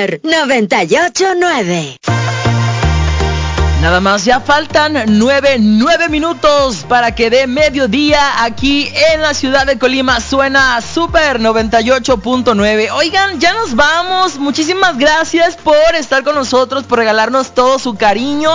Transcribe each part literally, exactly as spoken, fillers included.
Super noventa y ocho nueve. Nada más, ya faltan nueve, nueve minutos para que dé mediodía aquí en la ciudad de Colima. Suena Super noventa y ocho punto nueve. Oigan, ya nos vamos. Muchísimas gracias por estar con nosotros, por regalarnos todo su cariño.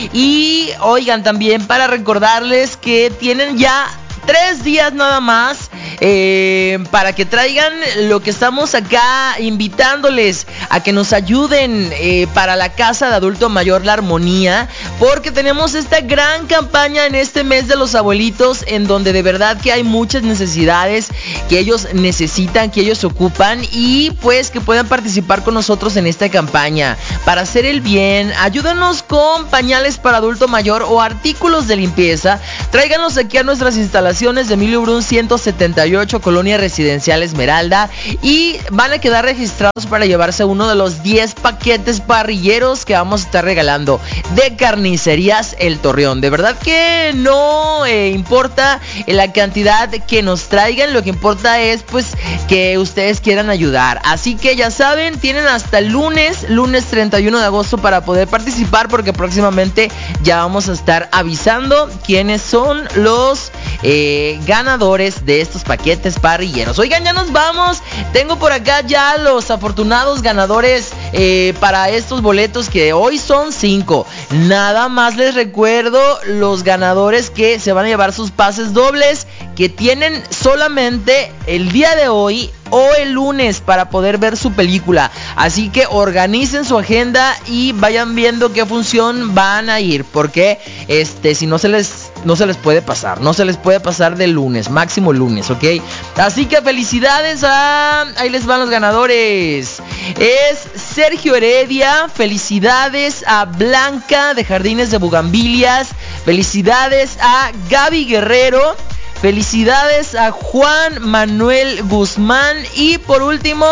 Y oigan, también para recordarles que tienen ya tres días nada más eh, para que traigan lo que estamos acá invitándoles a que nos ayuden eh, para la Casa de Adulto Mayor La Armonía, porque tenemos esta gran campaña en este mes de los abuelitos, en donde de verdad que hay muchas necesidades que ellos necesitan, que ellos ocupan, y pues que puedan participar con nosotros en esta campaña para hacer el bien. Ayúdanos con pañales para adulto mayor o artículos de limpieza. Tráiganlos aquí a nuestras instalaciones de Emilio Brun ciento setenta y ocho, Colonia Residencial Esmeralda, y van a quedar registrados para llevarse uno de los diez paquetes parrilleros que vamos a estar regalando de Carnicerías El Torreón. De verdad que no eh, importa la cantidad que nos traigan, lo que importa es pues que ustedes quieran ayudar. Así que ya saben, tienen hasta el lunes, lunes treinta y uno de agosto para poder participar, porque próximamente ya vamos a estar avisando quiénes son los Eh, ganadores de estos paquetes parrilleros. Oigan, ya nos vamos. Tengo por acá ya los afortunados ganadores eh, para estos boletos, que hoy son cinco. Nada más les recuerdo los ganadores que se van a llevar sus pases dobles, que tienen solamente el día de hoy o el lunes para poder ver su película. Así que organicen su agenda y vayan viendo qué función van a ir, porque este si no se les no se les puede pasar, no se les puede pasar del lunes, máximo lunes, ¿ok? Así que felicidades a... ahí les van los ganadores. Es Sergio Heredia, felicidades a Blanca de Jardines de Bugambilias, felicidades a Gaby Guerrero, felicidades a Juan Manuel Guzmán, y por último,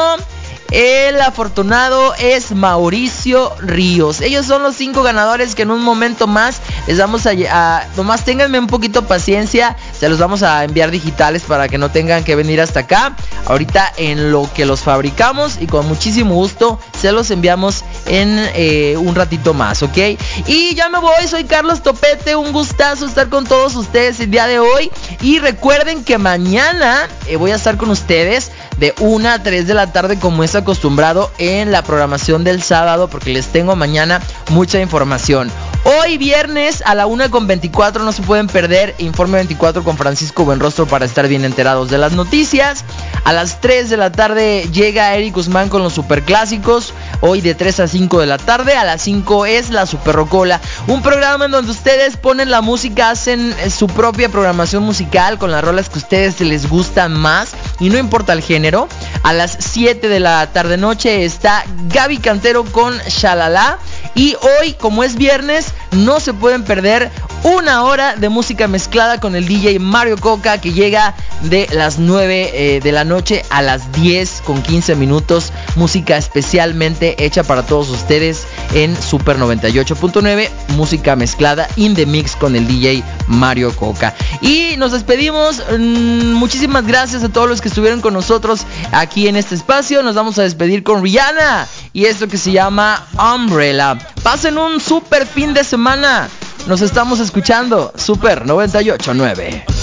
el afortunado es Mauricio Ríos. Ellos son los cinco ganadores que en un momento más les vamos a, a... nomás ténganme un poquito paciencia, se los vamos a enviar digitales para que no tengan que venir hasta acá. Ahorita en lo que los fabricamos, y con muchísimo gusto se los enviamos en eh, un ratito más, ¿ok? Y ya me voy, soy Carlos Topete, un gustazo estar con todos ustedes el día de hoy. Y recuerden que mañana eh, voy a estar con ustedes de una a tres de la tarde, como es acostumbrado en la programación del sábado, porque les tengo mañana mucha información. Hoy viernes a la una con veinticuatro no se pueden perder Informe veinticuatro con Francisco Buenrostro para estar bien enterados de las noticias. A las tres de la tarde llega Eric Guzmán con los superclásicos. Hoy de tres a cinco de la tarde. A las cinco es la Super Rocola, un programa en donde ustedes ponen la música, hacen su propia programación musical con las rolas que a ustedes les gustan más, y no importa el género. A las siete de la tarde noche está Gaby Cantero con Shalala. Y hoy, como es viernes, no se pueden perder una hora de música mezclada con el D J Mario Coca, que llega de las nueve eh, de la noche a las diez con quince minutos. Música especialmente hecha para todos ustedes en Super noventa y ocho punto nueve. Música mezclada in the mix con el D J Mario Coca. Y nos despedimos. Mmm, muchísimas gracias a todos los que estuvieron con nosotros aquí en este espacio. Nos vamos a despedir con Rihanna y esto que se llama Umbrella. Pasen un super fin de semana. Nos estamos escuchando Super noventa y ocho punto nueve.